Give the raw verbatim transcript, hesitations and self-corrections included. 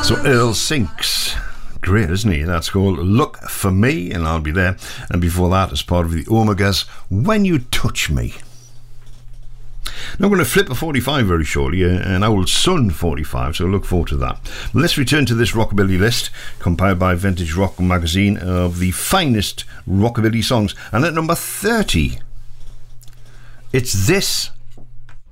So Earl Sinks, great, isn't he? That's called Look For Me, and I'll be there. And before that, as part of the Omegas, When You Touch Me. Now I'm going to flip a forty-five very shortly, an old Sun forty-five, so look forward to that. But let's return to this rockabilly list, compiled by Vintage Rock magazine, of the finest rockabilly songs. And at number thirty, it's this